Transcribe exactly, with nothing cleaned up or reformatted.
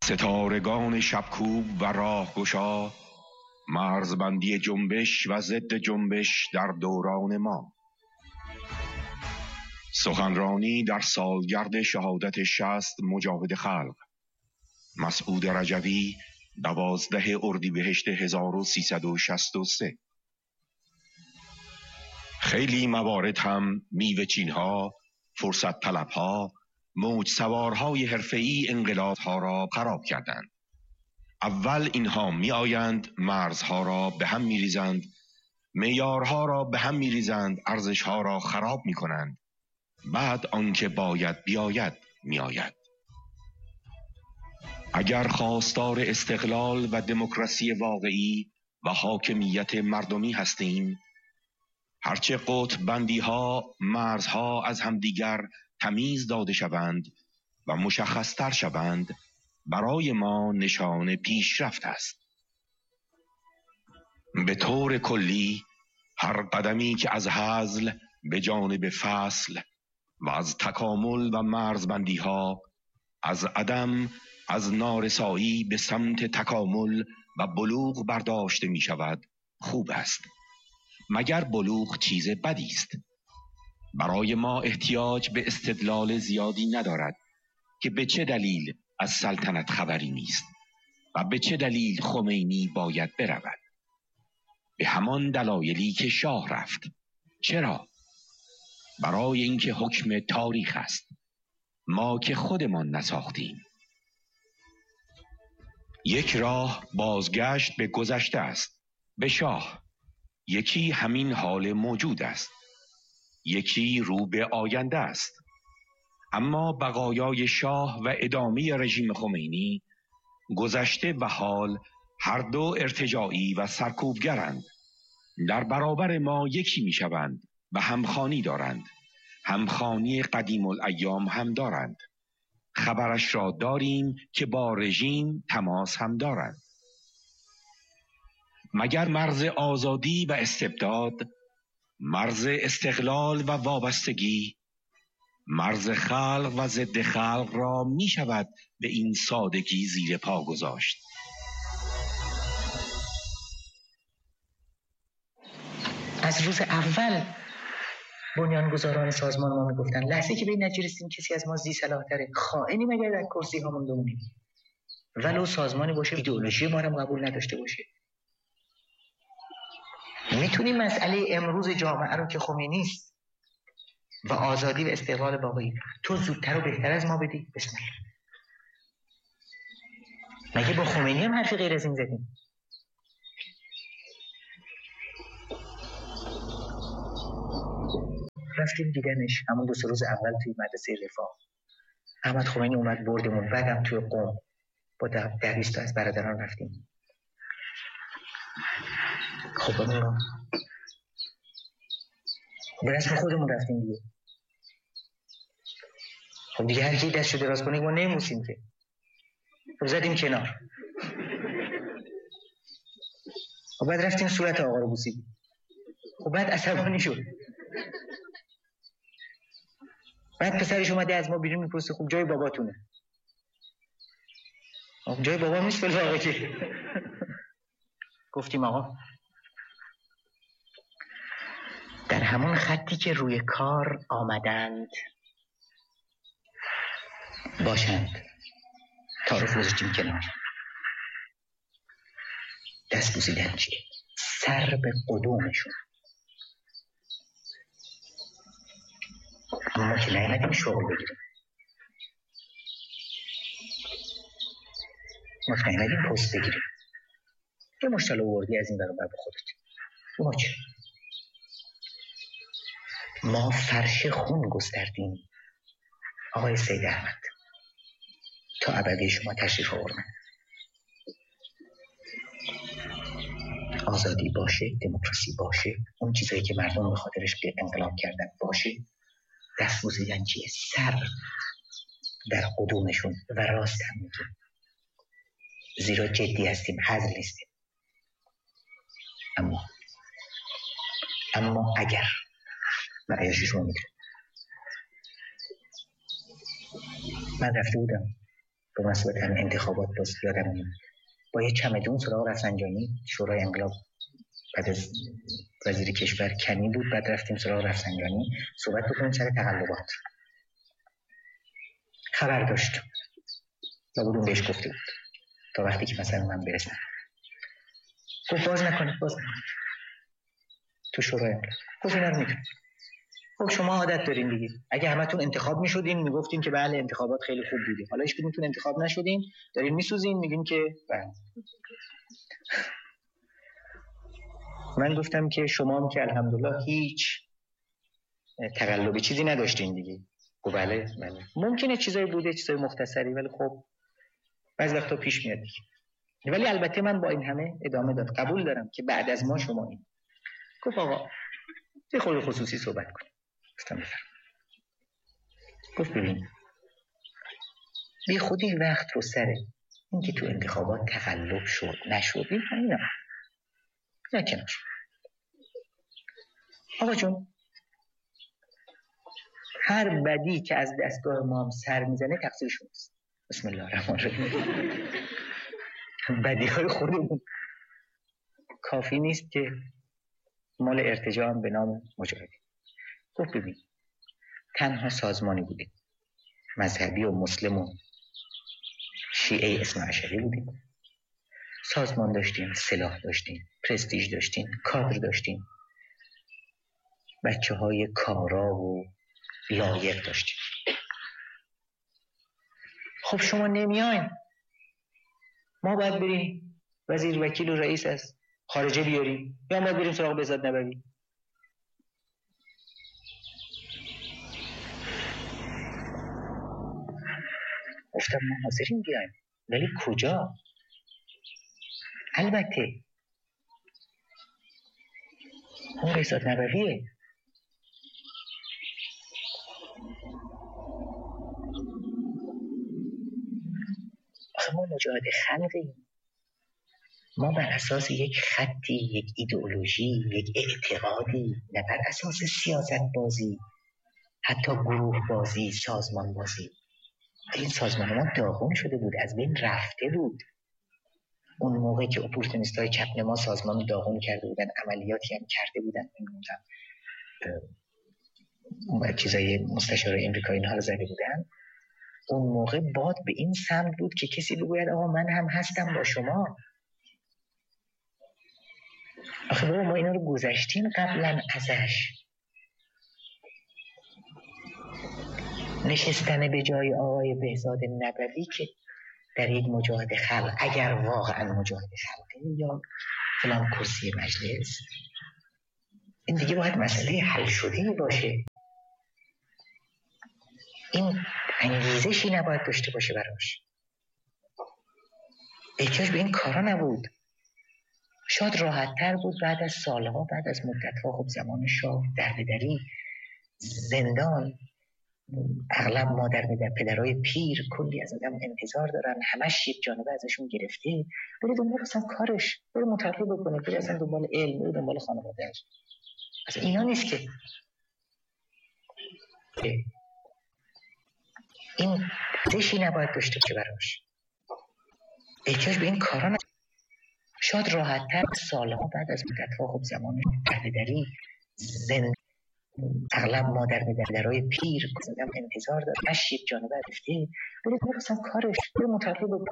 ستارگان شبکوب و راهگشا، مرزبندی جنبش و ضد جنبش در دوران ما. سخنرانی در سالگرد شهادت شصت مجاهد خلق، مسعود رجوی، دوازده اردیبهشت هزار و سیصد و شصت و سه. خیلی موارد هم میوه چین‌ها، فرصت طلب‌ها، موج سوارهای حرفه‌ای انقلاب‌ها را خراب کردند. اول اینها می آیند، مرزها را به هم می ریزند، معیارها را به هم می ریزند، ارزشها را خراب می کنند. بعد آنکه باید بیاید می آید. اگر خواستار استقلال و دموکراسی واقعی و حاکمیت مردمی هستیم، هرچه قطب بندی ها، مرزها از همدیگر تمیز داده شوند و مشخصتر شوند، برای ما نشان پیشرفت است. به طور کلی هر قدمی که از هزل به جانب فصل و از تکامل و مرزبندی ها، از عدم، از نارسایی به سمت تکامل و بلوغ برداشته می شود، خوب است. مگر بلوغ چیز بدی است؟ برای ما احتیاج به استدلال زیادی ندارد که به چه دلیل از سلطنت خبری نیست و به چه دلیل خمینی باید برود. به همان دلایلی که شاه رفت. چرا؟ برای اینکه حکم تاریخ است، ما که خودمان نساختیم. یک راه بازگشت به گذشته است، به شاه. یکی همین حال موجود است، یکی رو به آینده است. اما بقایای شاه و ادامه رژیم خمینی، گذشته و حال، هر دو ارتجاعی و سرکوبگرند. در برابر ما یکی می شوند و همخوانی دارند. همخوانی قدیم الایام هم دارند. خبرش را داریم که با رژیم تماس هم دارند. مگر مرز آزادی و استبداد، مرز استقلال و وابستگی، مرز خلق و ضد خلق را می شود به این سادگی زیر پا گذاشت؟ از روز اول بنیانگذاران سازمان ما می گفتن لحظه که به این نتیجه رسیدیم کسی از ما ذی صلاح‌تره، خائنی مگر در کرسی هامون بمونیم، ولو سازمانی باشه ایدئولوژی ما رو قبول نداشته باشه. میتونیم مسئله امروز جامعه رو که خمینی است و آزادی و استقلال واقعی تو زودتر و بهتر از ما بدی، بسم الله. مگه با خمینی هم حرفی غیر از این زدیم؟ رفتیم دیدنش همون دو سه روز اول توی مدرسه رفاه. احمد خمینی اومد بردمون، بعدم توی قم با دویست تا از برادران رفتیم. خب بابا به رسم خودمون رفتیم دیگه. خب دیگه هر کی دستشو دراز کنه ما نمیموسیم که. خب زدیم کنار. خب بعد رفتیم صورت آقا رو بوسیدیم. خب بعد عصبانی شد. بعد پسرش اومده از ما بیرون میپرسه خب جای باباتونه. خب جای بابا نیست فلان که. گفتیم آقا در همون خطی که روی کار آمدند باشند. تعارف گذاشتیم کنار. دست بوسیدن چیه؟ سر به قدومشون. ما که نیمدیم شغل بگیریم، ما که نیمدیم پست بگیریم. یه مشتل آوردی از این برابر به خودت. ما چه؟ ما فرش خون گستردیم آقای سید احمد تا ابدی شما تشریف آوردن. آزادی باشه، دموکراسی باشه، اون چیزایی که مردم به خاطرش به انقلاب کردن باشه، دست بوسیدن چیه؟ سر در قدومشون. و راست هم میگیم، زیرا جدی هستیم، هزل نیستیم. اما اما اگر و عیاشی شما میگه من رفته بودم به مناسبت همین انتخابات باز یادم میاد با یه چمدون سراغ رفسنجانی، شورای انقلاب بعد از وزیر کشور کنی بود، بعد رفتیم سراغ رفسنجانی صحبت بکنیم سر تقلبات. خبر داشت لابد بهش گفته بود تا وقتی که مثلا من برسم. گفت باز نکنید باز نکنید تو شورای انقلاب. گفت اینا رو میدونید. خب شما عادت دارین دیگه، اگه همتون انتخاب میشدین میگفتین که بله انتخابات خیلی خوب بوده، حالا هیچ کدومتون انتخاب نشدین دارین میسوزین میگین که بله. من گفتم که شما هم که الحمدلله هیچ تقلبی چیزی نداشتین دیگه. گفت بله بله ممکنه چیزایی بوده چیزای مختصری ولی خب بعضی وقتا پیش میاد دیگه. ولی البته من با این همه ادامه داد قبول دارم که بعد از ما شما این. گفت آقا یه خود خصوصی صحبت کنیم. گفتم بفرم. گفت ببین بی خودی وقت رو سره این که تو انتخابات تقلب شد نشد این همین هم نکنار. آقا جون هر بدی که از دستگاه ما هم سر میزنه تقصیر شماست. بسم الله الرحمن الرحیم. بدی های خودمون کافی نیست که مال ارتجاع هم به نام مجاهدین. گفت ببین تنها سازمانی بودیم مذهبی و مسلم و شیعه اثنا عشری بودیم، سازمان داشتیم، سلاح داشتیم، پرستیژ داشتیم، کادر داشتیم، بچه های کارا و لایق داشتیم. خب شما نمیاین، ما باید بریم وزیر وکیل و رئیس از خارجه بیاریم یا باید بریم سراغ بهزاد نبوی. گفتم ما حاضرین بیایم ولی کجا؟ البته اون بهزاد نبویه. آخه ما مجاهد خلقیم، ما بر اساس یک خطی، یک ایدئولوژی، یک اعتقادی، نه بر اساس سیاست بازی، حتی گروه بازی، سازمان بازی. این سازمان ما داغون شده بود، از بین رفته بود. اون موقع که اپورتونیست‌های چپ نما سازمان رو داغون کرده بودن، عملیاتی هم کرده بودن، نمی‌دونم چیزای مستشار امریکایی اینها رو زده بودن، اون موقع باد به این سمت بود که کسی بگوید آقا من هم هستم با شما. آخه بابا ما اینا رو گذشتیم قبلا ازش. نشستن به جای آقای بهزاد نبوی که در یک مجاهد خلق، اگر واقعا مجاهد خلقه یا فلان کرسی مجلس، این دیگه باید مسئله حل شده باشه. این انگیزشی نباید داشته باشه براش. احتیاج به این کارا نبود. شاید راحت تر بود بعد از سالها، بعد از مدتها. خب زمان شاه درددری، زندان، اغلب مادر پدر پدرای پیر کلی از آدم انتظار دارن، همش یک جانبه ازشون گرفته، بره دنبال اصلا کارش، بره مطالعه بکنه، بره اصلا دنبال علم، بره دنبال خانواده‌اش. اصلا اینا نیست که این دشی نباید داشته باشه براش. احتیاج به این کارا نباید. شاید راحت تر سالها بعد از مدتها. خب زمان درددری، زندان، اغلب مادر پدرای پیر آدم انتظار داره، همش یک جانبه گرفته، بره دنبال اصلا کارش، بره مطالعه بکنه.